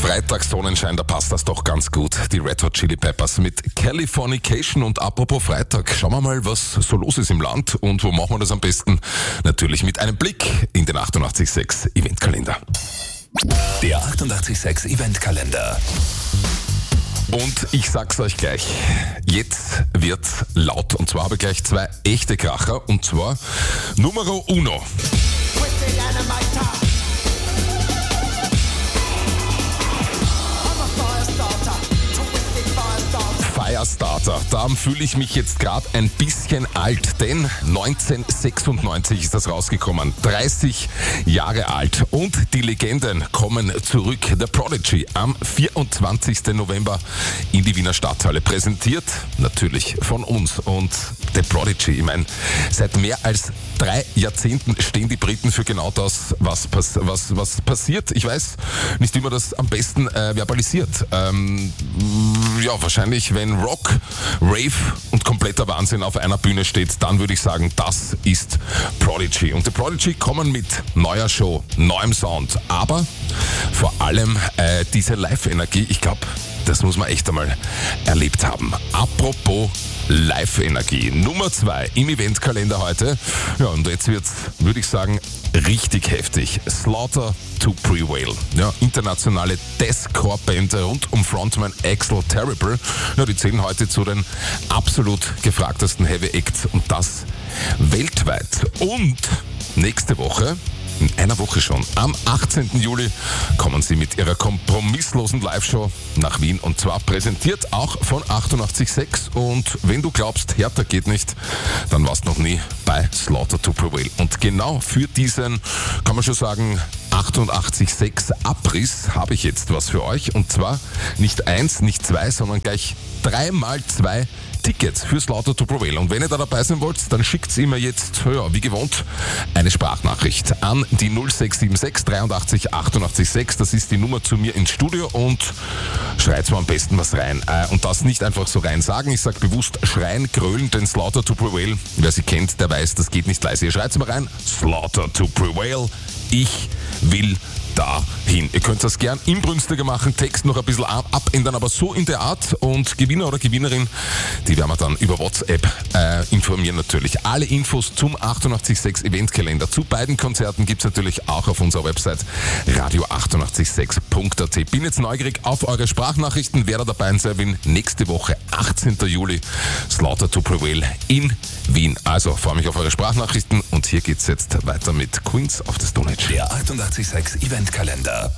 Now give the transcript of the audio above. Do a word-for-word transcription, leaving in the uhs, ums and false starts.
Freitag Sonnenschein, da passt das doch ganz gut. Die Red Hot Chili Peppers mit Californication. Und apropos Freitag, schauen wir mal, was so los ist im Land. Und wo machen wir das am besten? Natürlich mit einem Blick in den achtundachtzig Komma sechs Eventkalender. Der achtundachtzig Komma sechs Eventkalender. Und ich sag's euch gleich, jetzt wird's laut. Und zwar habe ich gleich zwei echte Kracher. Und zwar Numero Uno. Firestarter. Da fühle ich mich jetzt gerade ein bisschen alt, denn neunzehnhundertsechsundneunzig ist das rausgekommen. dreißig Jahre alt. Und die Legenden kommen zurück. The Prodigy am vierundzwanzigsten November in die Wiener Stadthalle. Präsentiert natürlich von uns. Und The Prodigy, ich meine, seit mehr als drei Jahrzehnten stehen die Briten für genau das, was, pass- was, was passiert. Ich weiß nicht, wie man das am besten äh, verbalisiert. Ähm, ja, wahrscheinlich, wenn Rock, Rave und kompletter Wahnsinn auf einer Bühne steht, dann würde ich sagen, das ist Prodigy. Und die Prodigy kommen mit neuer Show, neuem Sound, aber vor allem äh, diese Live-Energie, ich glaube, das muss man echt einmal erlebt haben. Apropos Live-Energie. Nummer zwei im Eventkalender heute. Ja, und jetzt wird's, würde ich sagen, richtig heftig. Slaughter to Prevail. Ja, internationale Deathcore-Band rund um Frontman Axel Terrible. Ja, die zählen heute zu den absolut gefragtesten Heavy Acts und das weltweit. Und nächste Woche, in einer Woche schon, am achtzehnten Juli kommen sie mit ihrer kompromisslosen Live-Show nach Wien und zwar präsentiert auch von achtundachtzig Komma sechs und wenn du glaubst, härter geht nicht, dann warst du noch nie bei Slaughter to Prevail. Und genau für diesen, kann man schon sagen, achtundachtzig Komma sechs Abriss habe ich jetzt was für euch und zwar nicht eins, nicht zwei, sondern gleich dreimal zwei Tickets für Slaughter to Prevail. Und wenn ihr da dabei sein wollt, dann schickt ihr mir jetzt, ja, wie gewohnt, eine Sprachnachricht an die null sechs sieben sechs dreiundachtzig achtundachtzig sechs. Das ist die Nummer zu mir ins Studio und schreit mir am besten was rein. Äh, und das nicht einfach so rein sagen. Ich sage bewusst schreien, grölen, denn Slaughter to Prevail, wer sie kennt, der weiß, das geht nicht leise. Ihr schreibt mal rein, Slaughter to Prevail, ich will dahin. Ihr könnt das gern inbrünstiger machen, Text noch ein bisschen ab- abändern, aber so in der Art. Und Gewinner oder Gewinnerin, die werden wir dann über WhatsApp äh, informieren natürlich. Alle Infos zum achtundachtzig Komma sechs Eventkalender zu beiden Konzerten gibt's natürlich auch auf unserer Website radio achtundachtzig Komma sechs punkt a t. Bin jetzt neugierig auf eure Sprachnachrichten, wer da dabei sein will. Nächste Woche, achtzehnten Juli, Slaughter to Prevail in Wien. Also freue mich auf eure Sprachnachrichten und hier geht's jetzt weiter mit Queens of the Stone Age. Der achtundachtzig Komma sechs Eventkalender.